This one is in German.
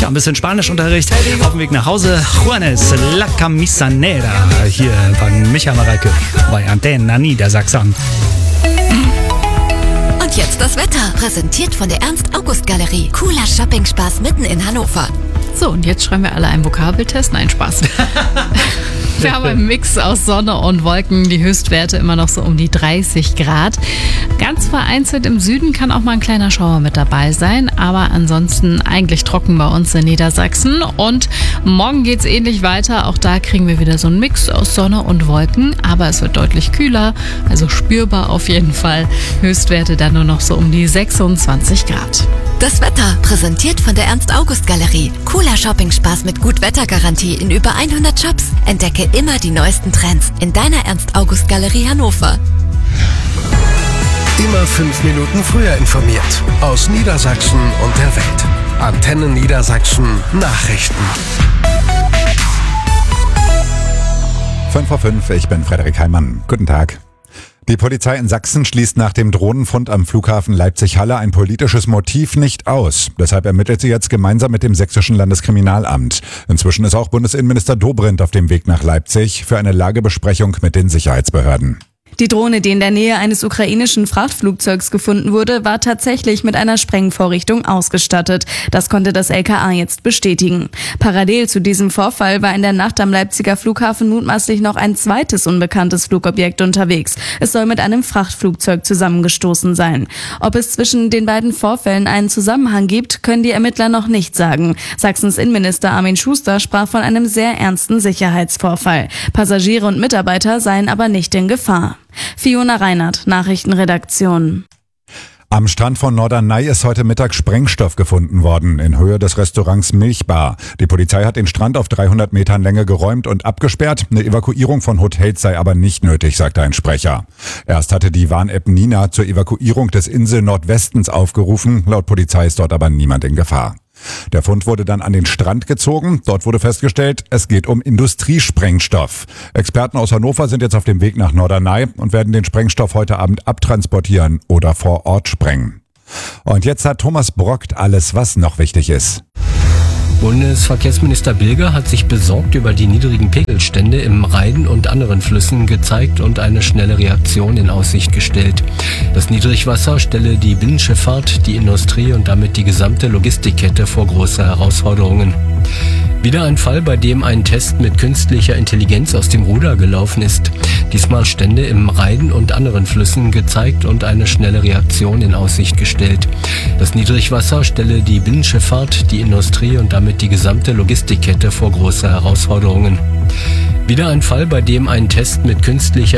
ein bisschen Spanischunterricht. Auf dem Weg nach Hause, Juanes, La Camisa Negra. Hier von Micha Mareike bei Antenne Niedersachsen. Und jetzt das Wetter, präsentiert von der Ernst-August-Galerie. Cooler Shopping-Spaß mitten in Hannover. So, und jetzt schreiben wir alle einen Vokabeltest. Nein, Spaß. Wir haben einen Mix aus Sonne und Wolken, die Höchstwerte immer noch so um die 30 Grad. Ganz vereinzelt im Süden kann auch mal ein kleiner Schauer mit dabei sein, aber ansonsten eigentlich trocken bei uns in Niedersachsen. Und morgen geht's ähnlich weiter. Auch da kriegen wir wieder so einen Mix aus Sonne und Wolken, aber es wird deutlich kühler, also spürbar auf jeden Fall. Höchstwerte dann nur noch so um die 26 Grad. Das Wetter, präsentiert von der Ernst-August-Galerie. Cooler Shopping-Spaß mit Gut-Wetter-Garantie in über 100 Shops. Entdecke immer die neuesten Trends in deiner Ernst-August-Galerie Hannover. Immer 5 Minuten früher informiert. Aus Niedersachsen und der Welt. Antenne Niedersachsen Nachrichten. 5:05, ich bin Frederik Heimann. Guten Tag. Die Polizei in Sachsen schließt nach dem Drohnenfund am Flughafen Leipzig-Halle ein politisches Motiv nicht aus. Deshalb ermittelt sie jetzt gemeinsam mit dem Sächsischen Landeskriminalamt. Inzwischen ist auch Bundesinnenminister Dobrindt auf dem Weg nach Leipzig für eine Lagebesprechung mit den Sicherheitsbehörden. Die Drohne, die in der Nähe eines ukrainischen Frachtflugzeugs gefunden wurde, war tatsächlich mit einer Sprengvorrichtung ausgestattet. Das konnte das LKA jetzt bestätigen. Parallel zu diesem Vorfall war in der Nacht am Leipziger Flughafen mutmaßlich noch ein zweites unbekanntes Flugobjekt unterwegs. Es soll mit einem Frachtflugzeug zusammengestoßen sein. Ob es zwischen den beiden Vorfällen einen Zusammenhang gibt, können die Ermittler noch nicht sagen. Sachsens Innenminister Armin Schuster sprach von einem sehr ernsten Sicherheitsvorfall. Passagiere und Mitarbeiter seien aber nicht in Gefahr. Fiona Reinhardt, Nachrichtenredaktion. Am Strand von Norderney ist heute Mittag Sprengstoff gefunden worden, in Höhe des Restaurants Milchbar. Die Polizei hat den Strand auf 300 Metern Länge geräumt und abgesperrt. Eine Evakuierung von Hotels sei aber nicht nötig, sagte ein Sprecher. Erst hatte die Warn-App Nina zur Evakuierung des Insel-Nordwestens aufgerufen. Laut Polizei ist dort aber niemand in Gefahr. Der Fund wurde dann an den Strand gezogen. Dort wurde festgestellt, es geht um Industriesprengstoff. Experten aus Hannover sind jetzt auf dem Weg nach Norderney und werden den Sprengstoff heute Abend abtransportieren oder vor Ort sprengen. Und jetzt hat Thomas Brockt alles, was noch wichtig ist. Bundesverkehrsminister Bilger hat sich besorgt über die niedrigen Pegelstände im Rhein und anderen Flüssen gezeigt und eine schnelle Reaktion in Aussicht gestellt. Das Niedrigwasser stelle die Binnenschifffahrt, die Industrie und damit die gesamte Logistikkette vor große Herausforderungen. Wieder ein Fall, bei dem ein Test mit künstlicher Intelligenz aus dem Ruder gelaufen ist. Diesmal Stände im Rhein und anderen Flüssen gezeigt und eine schnelle Reaktion in Aussicht gestellt. Das Niedrigwasser stelle die Binnenschifffahrt, die Industrie und damit die gesamte Logistikkette vor große Herausforderungen. Wieder ein Fall, bei dem ein Test mit künstlicher